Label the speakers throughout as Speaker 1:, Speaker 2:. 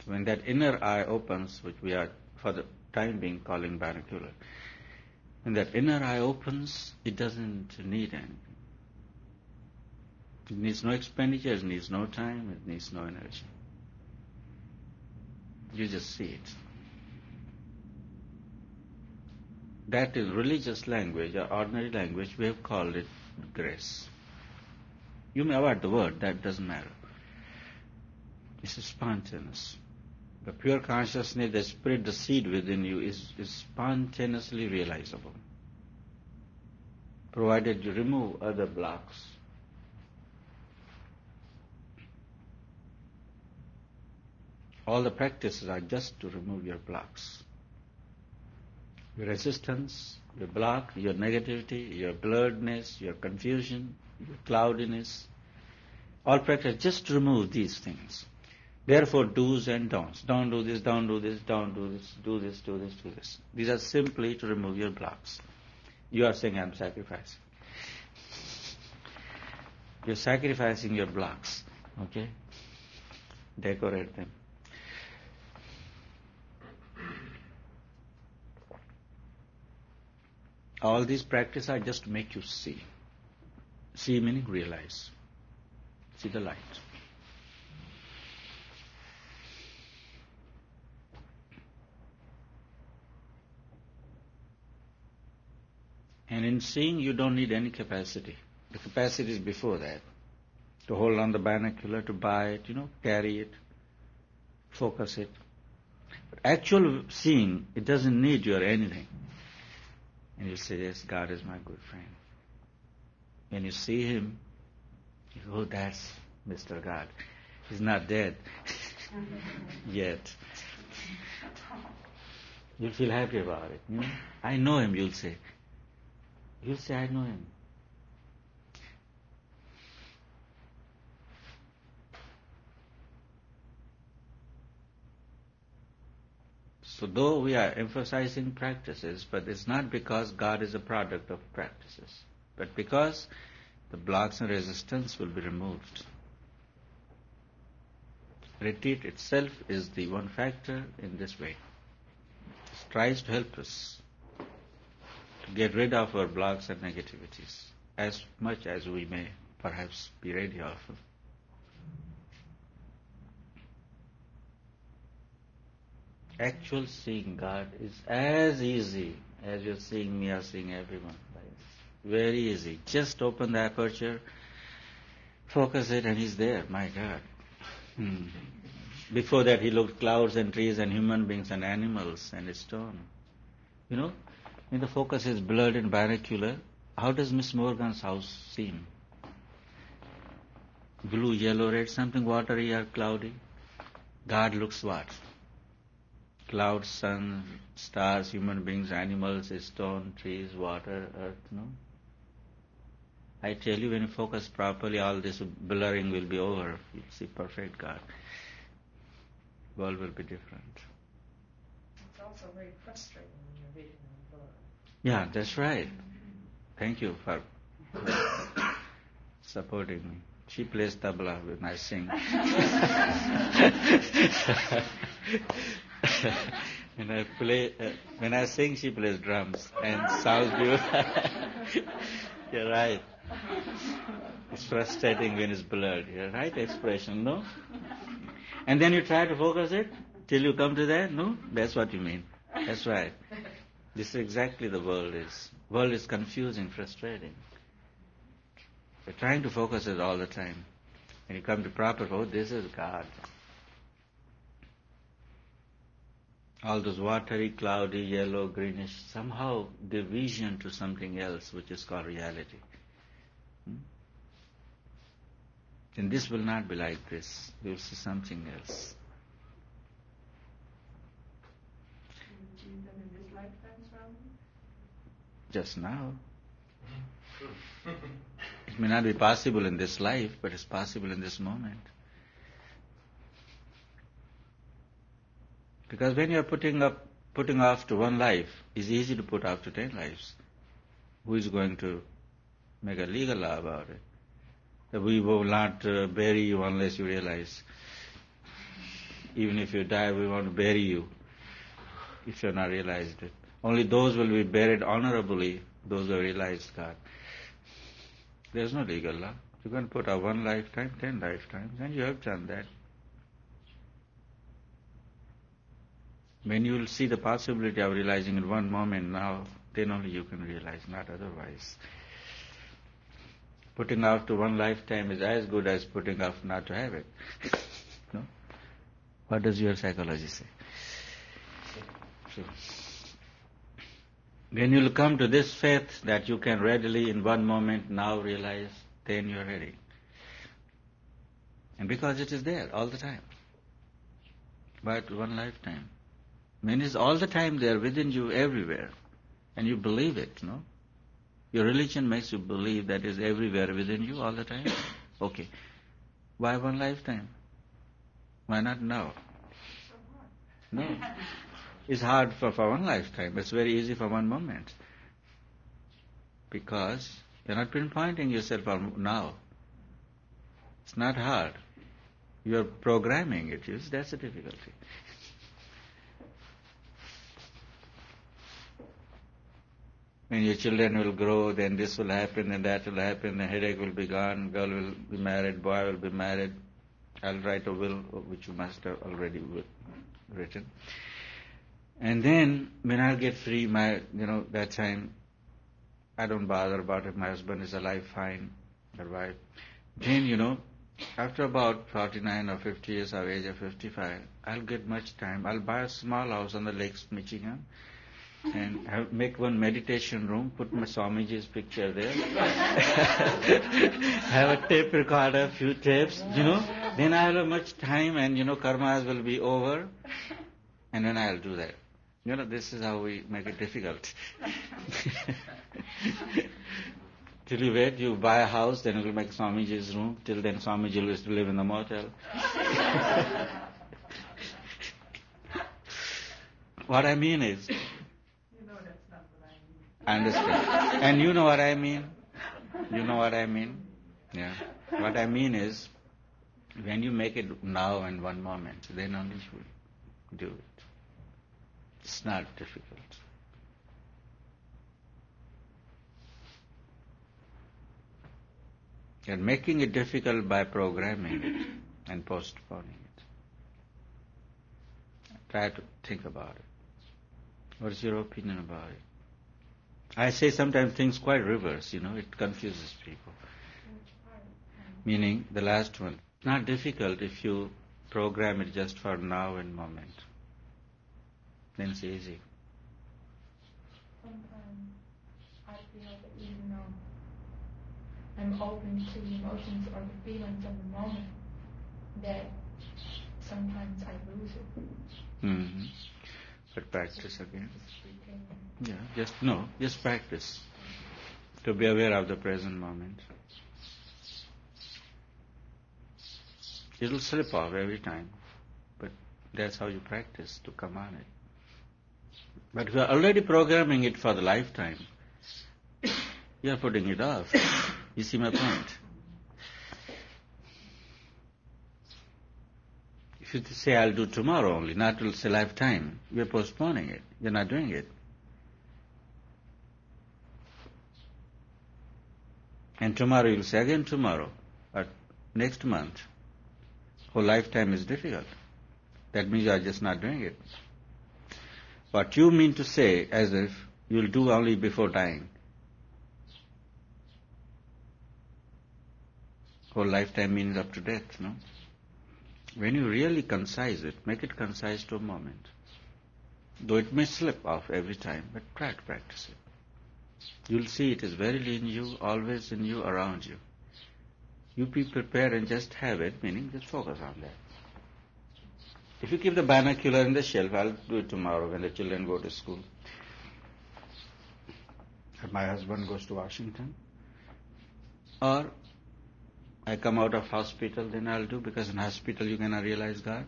Speaker 1: When that inner eye opens, which we are for the time being calling binocular, when that inner eye opens, it doesn't need anything. It needs no expenditure, it needs no time, it needs no energy. You just see it. That is religious language or ordinary language, we have called it grace. You may avoid the word, that doesn't matter. This is spontaneous. The pure consciousness, the spirit, the seed within you is spontaneously realizable, provided you remove other blocks. All the practices are just to remove your blocks. Your resistance, your block, your negativity, your blurredness, your confusion, your cloudiness. All practice just to remove these things. Therefore, do's and don'ts. Don't do this, don't do this, don't do this, do this, do this, do this. These are simply to remove your blocks. You are saying, I'm sacrificing. You're sacrificing your blocks. Okay? Decorate them. All these practices are just to make you see. See meaning realize. See the light. And in seeing, you don't need any capacity. The capacity is before that. To hold on the binocular, to buy it, carry it, focus it. But actual seeing, it doesn't need you or anything. And you say, yes, God is my good friend. When you see Him, you go, oh, that's Mr. God. He's not dead yet. You'll feel happy about it. I know Him, you'll say. You'll say, I know Him. So though we are emphasizing practices, but it's not because God is a product of practices, but because the blocks and resistance will be removed. Retreat itself is the one factor in this way. It tries to help us to get rid of our blocks and negativities as much as we may perhaps be ready of. Actual seeing God is as easy as you're seeing me or seeing everyone. Very easy. Just open the aperture, focus it, and He's there. My God. Before that, He looked clouds and trees and human beings and animals and a stone. When the focus is blurred and binocular, how does Miss Morgan's house seem? Blue, yellow, red, something watery or cloudy? God looks what? Clouds, sun, stars, human beings, animals, stone, trees, water, earth, I tell you, when you focus properly, all this blurring will be over. You'll see perfect God. World will be different.
Speaker 2: It's also very frustrating when you're reading the book.
Speaker 1: Yeah, that's right. Thank you for supporting me. She plays tabla when I sing. When I sing, she plays drums and sounds beautiful. You're right. It's frustrating when it's blurred. You're right expression, no? And then you try to focus it till you come to that, no? That's what you mean. That's right. This is exactly the world is. World is confusing, frustrating. We're trying to focus it all the time. When you come to proper, oh, this is God. All those watery, cloudy, yellow, greenish, somehow division to something else, which is called reality. And this will not be like this. You will see something else.
Speaker 2: Do you them in this lifetime, Swami?
Speaker 1: Just now. It may not be possible in this life, but it's possible in this moment. Because when you are putting off to one life, it's easy to put off to 10 lives. Who is going to make a legal law about it? That we will not bury you unless you realize. even if you die, we want to bury you if you have not realized it. Only those will be buried honorably, those who have realized God. There is no legal law. You can put a 1 lifetime, 10 lifetimes, and you have done that. When you will see the possibility of realizing in one moment now, then only you can realize, not otherwise. Putting off to 1 lifetime is as good as putting off not to have it. No? What does your psychology say? So, when you will come to this faith that you can readily in one moment now realize, then you are ready. And because it is there all the time. But 1 lifetime. When it's all the time there within you everywhere, and you believe it, no? Your religion makes you believe that is everywhere within you all the time. Okay. Why 1 lifetime? Why not now? No. It's hard for 1 lifetime. It's very easy for 1 moment. Because you're not pinpointing yourself on now. It's not hard. You're programming it. That's the difficulty. When your children will grow, then this will happen and that will happen, the headache will be gone, girl will be married, boy will be married. I'll write a will, which you must have already written. And then, when I'll get free, that time, I don't bother about it. My husband is alive, fine, my wife. Then, after about 49 or 50 years of age of 55, I'll get much time. I'll buy a small house on the Lakes, Michigan, and make 1 meditation room, put my Swamiji's picture there, have a tape recorder, few tapes, then I'll have much time and, karmas will be over, and then I'll do that. This is how we make it difficult. Till you wait, you buy a house, then you will make Swamiji's room, till then Swamiji will still live in the motel. What I mean is, I understand. And you know what I mean? You know what I mean? Yeah. What I mean is, when you make it now in 1 moment, then only you do it. It's not difficult. You're making it difficult by programming it and postponing it. Try to think about it. What is your opinion about it? I say sometimes things quite reverse, it confuses people. Meaning, the last one. It's not difficult if you program it just for now and moment. Then it's easy.
Speaker 2: Sometimes I feel that even though I'm open to the emotions or the feelings of the moment, that sometimes I lose it.
Speaker 1: Mm-hmm. But practice again. Yeah, just practice. To be aware of the present moment. It'll slip off every time. But that's how you practice, to come on it. But if you are already programming it for the lifetime, you are putting it off. You see my point? If you say, I'll do tomorrow only, not till say lifetime, you're postponing it. You're not doing it. And tomorrow you'll say again tomorrow, or next month. Whole lifetime is difficult. That means you are just not doing it. What you mean to say, as if you'll do only before dying. Whole lifetime means up to death, no? When you really concise it, make it concise to a moment. Though it may slip off every time, but try to practice it. You'll see it is verily in you, always in you, around you. You be prepared and just have it, meaning just focus on that. If you keep the binocular in the shelf, I'll do it tomorrow when the children go to school. If my husband goes to Washington. Or I come out of hospital, then I'll do, because in hospital you cannot realize God.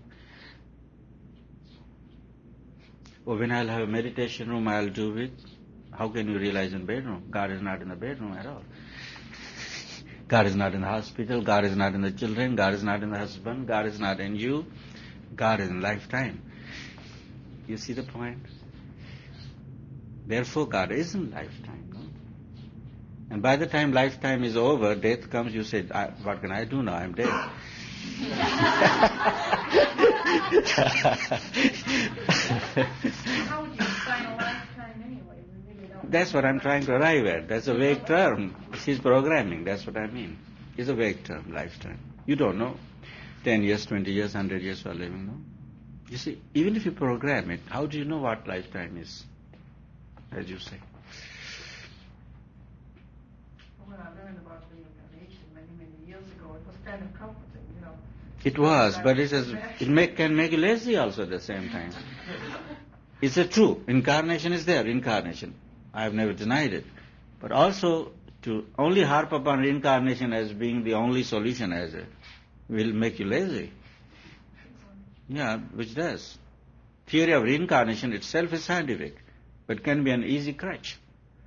Speaker 1: Or when I'll have a meditation room, I'll do it. How can you realize in bedroom? God is not in the bedroom at all. God is not in the hospital. God is not in the children. God is not in the husband. God is not in you. God is in lifetime. You see the point? Therefore, God is in lifetime. No? And by the time lifetime is over, death comes, you say, what can I do now? I'm dead.
Speaker 2: How would you define a lifetime anyway? We really don't.
Speaker 1: That's what I'm trying to arrive at. That's a vague term. She's programming. That's what I mean. It's a vague term, lifetime. You don't know. 10 years, 20 years, 100 years you are living, no? You see, even if you program it, how do you know what lifetime is? As you say.
Speaker 3: When I learned about reincarnation many years ago, it was kind of comforting, you know.
Speaker 1: It was, but it can make you lazy also at the same time. It's a true. Incarnation is there, incarnation. I have never denied it. But also, to only harp upon reincarnation as being the only solution will make you lazy. Yeah, which does. Theory of reincarnation itself is scientific, but can be an easy crutch.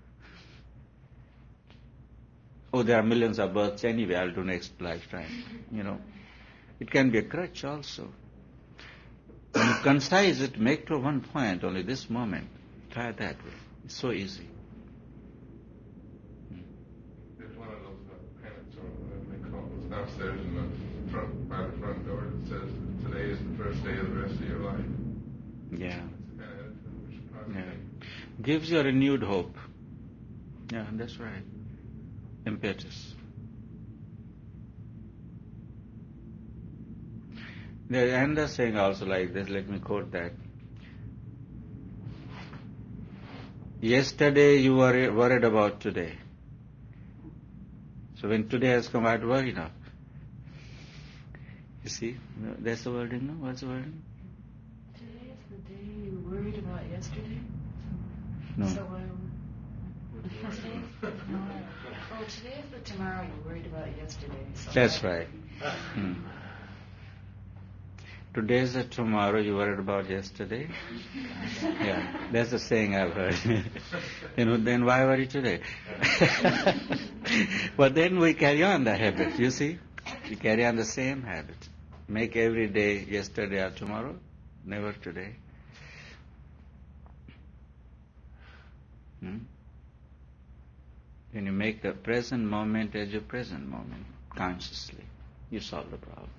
Speaker 1: Oh, there are millions of births anyway, I'll do next lifetime. You know, it can be a crutch also. When you concise it, make to one point, only this moment. Try that way. It's so easy.
Speaker 4: There's one of those pennants, or whatever they call it, downstairs in the front, by the front door that says, today is the first day of the rest of your life.
Speaker 1: Yeah.
Speaker 4: That's the kind of attitude we should probably take.
Speaker 1: Gives you a renewed hope. Yeah, that's right. Impetus. They end up saying also like this, let me quote that. Yesterday you were worried about today. So when today has come, I had to worry now. You see, that's the wording, no? What's the wording?
Speaker 3: Today is the day you worried about yesterday?
Speaker 1: No.
Speaker 3: So, today is the tomorrow you worried about yesterday. So
Speaker 1: That's right. Today is the tomorrow you worried about yesterday. Yeah, that's the saying I've heard. Then why worry today? But then we carry on the habit, you see. We carry on the same habit. Make every day yesterday or tomorrow, never today. When you make the present moment as your present moment, consciously, you solve the problems.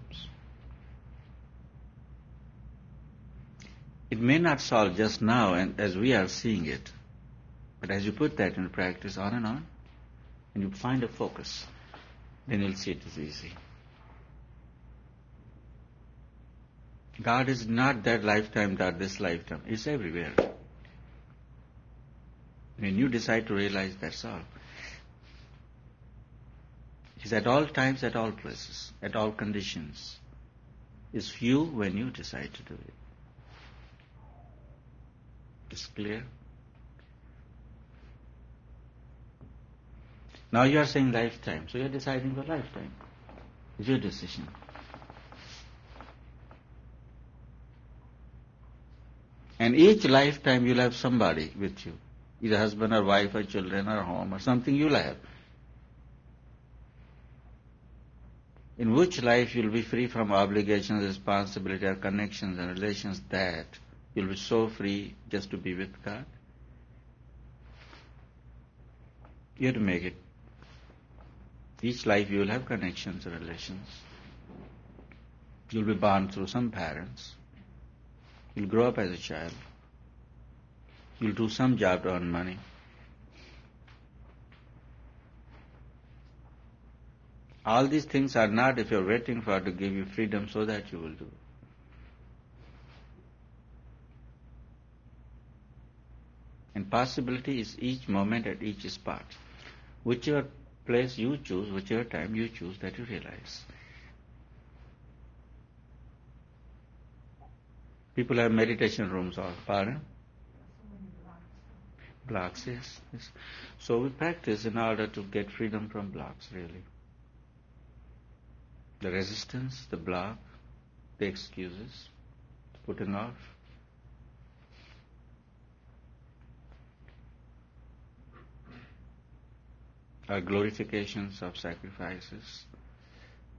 Speaker 1: It may not solve just now and as we are seeing it, but as you put that into practice on, and you find a focus, then you'll see it is easy. God is not that lifetime, that this lifetime. It's everywhere. When you decide to realize, that's all. It's at all times, at all places, at all conditions. It's you when you decide to do it. It's clear? Now you are saying lifetime, so you are deciding for lifetime. It's your decision. And each lifetime you'll have somebody with you, either husband or wife or children or home or something you'll have. In which life you'll be free from obligations, responsibility or connections and relations that you'll be so free just to be with God. You have to make it. Each life you will have connections and relations. You'll be born through some parents. You'll grow up as a child. You'll do some job to earn money. All these things are not if you're waiting for to give you freedom so that you will do. And possibility is each moment at each spot. Whichever place you choose, whichever time you choose, that you realize. People have meditation rooms all, pardon? Blocks, yes. So we practice in order to get freedom from blocks, really. The resistance, the block, the excuses, putting off. Our glorifications of sacrifices.